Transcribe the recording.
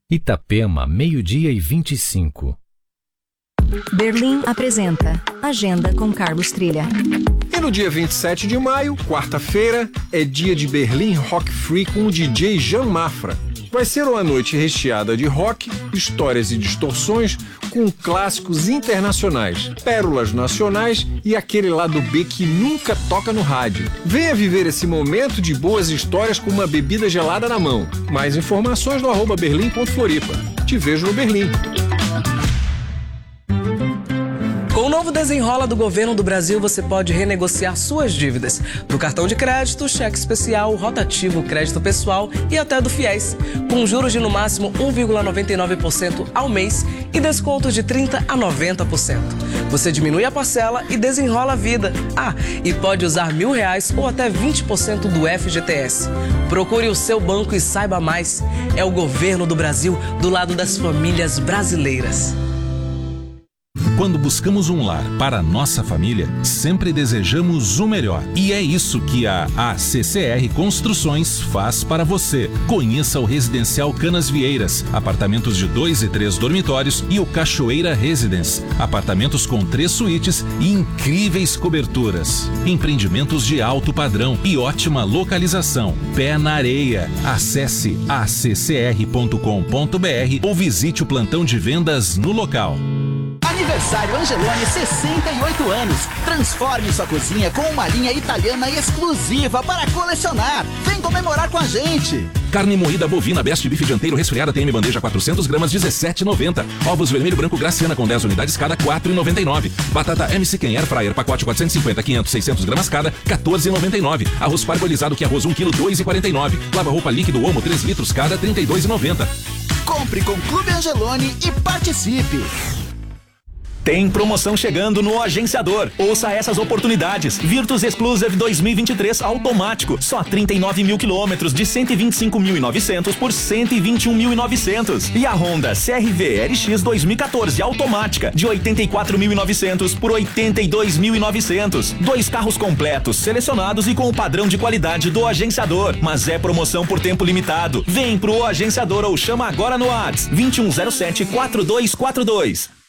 Itapema, 12:25. Berlim apresenta Agenda com Carlos Trilha. E no dia 27 de maio, quarta-feira, é dia de Berlim Rock Free com o DJ Jean Mafra. Vai ser uma noite recheada de rock, histórias e distorções, com clássicos internacionais, pérolas nacionais e aquele lado B que nunca toca no rádio. Venha viver esse momento de boas histórias com uma bebida gelada na mão. Mais informações no @berlim.floripa. Te vejo no Berlim. Com o novo Desenrola do Governo do Brasil, você pode renegociar suas dívidas do cartão de crédito, cheque especial, rotativo, crédito pessoal e até do FIES, com juros de no máximo 1,99% ao mês e descontos de 30% a 90%. Você diminui a parcela e desenrola a vida. E pode usar R$1.000 ou até 20% do FGTS. Procure o seu banco e saiba mais. É o Governo do Brasil do lado das famílias brasileiras. Quando buscamos um lar para a nossa família, sempre desejamos o melhor. E é isso que a ACCR Construções faz para você. Conheça o Residencial Canasvieiras, apartamentos de 2 e 3 dormitórios, e o Cachoeira Residence, apartamentos com 3 suítes e incríveis coberturas. Empreendimentos de alto padrão e ótima localização. Pé na areia. Acesse accr.com.br ou visite o plantão de vendas no local. Aniversário Angeloni, 68 anos. Transforme sua cozinha com uma linha italiana exclusiva para colecionar. Vem comemorar com a gente. Carne moída bovina Best Beef dianteiro resfriada TM bandeja 400 gramas, R$17,90. Ovos vermelho branco Graciana com 10 unidades cada, R$4,99. Batata MC Ken Air Fryer pacote 450, 500, 600 gramas cada, R$14,99. Arroz parbolizado que arroz 1 kg, R$2,49. Lava roupa líquido Omo 3 litros cada, R$32,90. Compre com Clube Angeloni e participe. Tem promoção chegando no Agenciador. Ouça essas oportunidades. Virtus Exclusive 2023 automático. Só 39 mil quilômetros de 125.900 por 121.900. E a Honda CR-V LX 2014 automática de 84.900 por 82.900. 2 carros completos, selecionados e com o padrão de qualidade do Agenciador. Mas é promoção por tempo limitado. Vem pro Agenciador ou chama agora no WhatsApp 2107-4242.